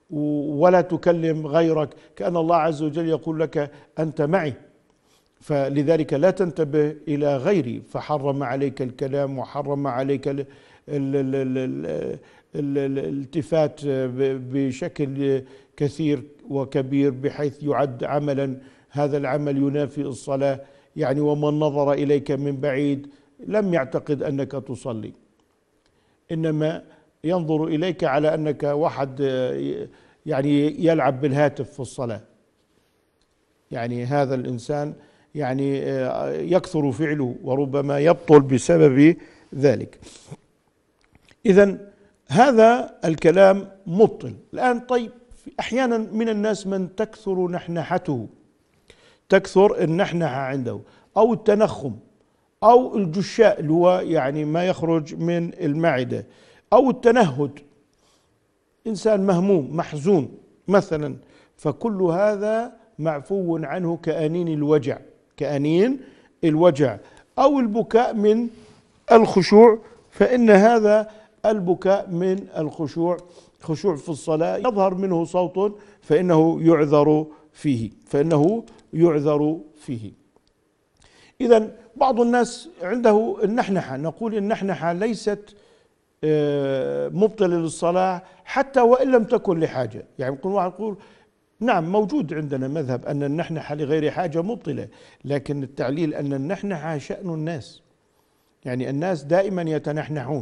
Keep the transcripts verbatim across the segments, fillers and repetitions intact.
ولا تكلم غيرك، كأن الله عز وجل يقول لك أنت معي، فلذلك لا تنتبه إلى غيري، فحرم عليك الكلام وحرم عليك ال ال ال ال ال الالتفات بشكل كثير وكبير بحيث يعد عملا، هذا العمل ينافي الصلاة. يعني ومن نظر إليك من بعيد لم يعتقد أنك تصلي، إنما ينظر إليك على أنك واحد يعني يلعب بالهاتف في الصلاة. يعني هذا الإنسان يعني يكثر فعله وربما يبطل بسبب ذلك. إذن هذا الكلام مبطل. الآن طيب، أحيانا من الناس من تكثر نحنحته، تكثر النحنحة عنده، أو التنخم، أو الجشاء اللي هو يعني ما يخرج من المعدة، أو التنهد، إنسان مهموم محزون مثلا، فكل هذا معفو عنه كأنين الوجع، كأنين الوجع، أو البكاء من الخشوع، فإن هذا البكاء من الخشوع، خشوع في الصلاة يظهر منه صوت، فإنه يعذر فيه، فإنه يعذر فيه. إذن بعض الناس عنده النحنحة، نقول النحنحة ليست مبطلة للصلاة حتى وإن لم تكن لحاجة. يعني يقول واحد يقول نعم موجود عندنا مذهب أن النحنحة لغير حاجة مبطلة، لكن التعليل أن النحنحة شأن الناس، يعني الناس دائما يتنحنحون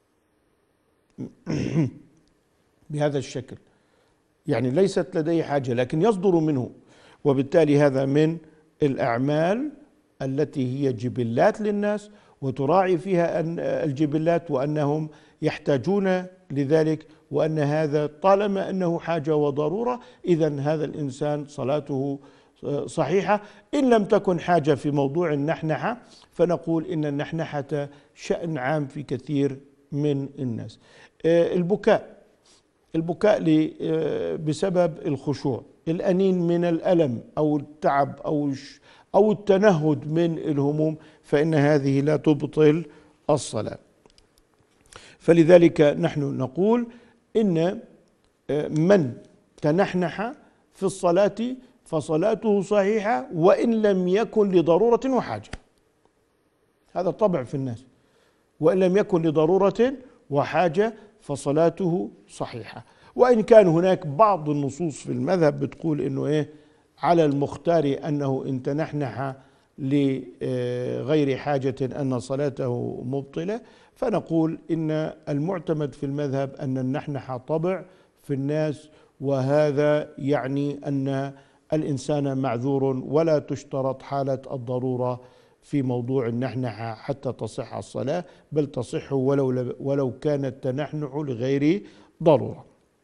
بهذا الشكل، يعني ليست لديه حاجة لكن يصدر منه، وبالتالي هذا من الأعمال التي هي جبلات للناس وتراعي فيها أن الجبلات وأنهم يحتاجون لذلك، وأن هذا طالما أنه حاجة وضرورة إذن هذا الإنسان صلاته صحيحة. إن لم تكن حاجة في موضوع النحنحة فنقول إن النحنحة شأن عام في كثير من الناس. البكاء، البكاء بسبب الخشوع، الأنين من الألم أو التعب أو أو التنهد من الهموم، فإن هذه لا تبطل الصلاة. فلذلك نحن نقول إن من تنحنح في الصلاة فصلاته صحيحة وإن لم يكن لضرورة وحاجة، هذا طبع في الناس، وإن لم يكن لضرورة وحاجة فصلاته صحيحة. وإن كان هناك بعض النصوص في المذهب بتقول إنه إيه على المختار أنه إن تنحنح لغير حاجة أن صلاته مبطلة، فنقول إن المعتمد في المذهب أن النحنح طبع في الناس، وهذا يعني أن الإنسان معذور ولا تشترط حالة الضرورة في موضوع النحنحة حتى تصح الصلاة، بل تصح ولو ولو كان التنحنح لغير ضرورة.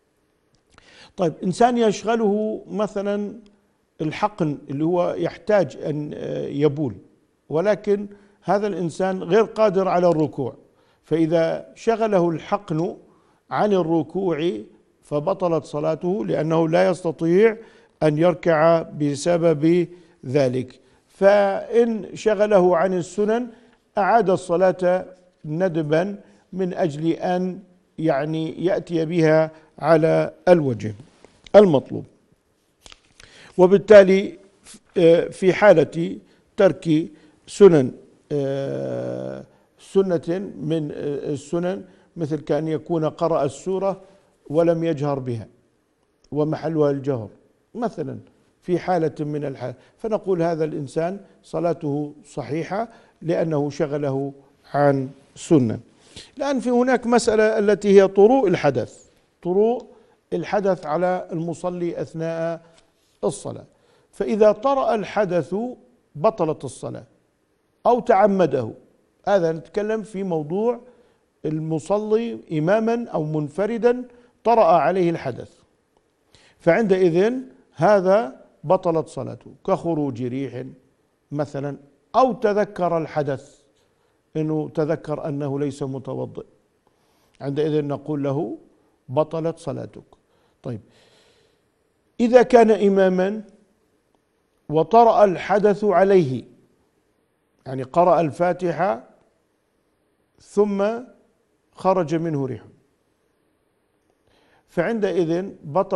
طيب، إنسان يشغله مثلا الحقن اللي هو يحتاج أن يبول، ولكن هذا الإنسان غير قادر على الركوع، فإذا شغله الحقن عن الركوع فبطلت صلاته لأنه لا يستطيع أن يركع بسبب ذلك. فإن شغله عن السنن أعاد الصلاة ندبا من أجل أن يعني يأتي بها على الوجه المطلوب. وبالتالي في حالة ترك سنن سنة من السنن، مثل كأن يكون قرأ السورة ولم يجهر بها ومحلها الجهر مثلا في حالة من الحال، فنقول هذا الإنسان صلاته صحيحة لأنه شغله عن سنة. الآن في هناك مسألة التي هي طروء الحدث، طروء الحدث على المصلي أثناء الصلاة. فإذا طرأ الحدث بطلت الصلاة أو تعمده، هذا نتكلم في موضوع المصلي إماما أو منفردا طرأ عليه الحدث، فعندئذ هذا بطلت صلاته، كخروج ريح مثلا، أو تذكر الحدث إنه تذكر أنه ليس متوضئ، عندئذ نقول له بطلت صلاتك. طيب، إذا كان إماما وطرأ الحدث عليه، يعني قرأ الفاتحة ثم خرج منه ريح، فعندئذ بطل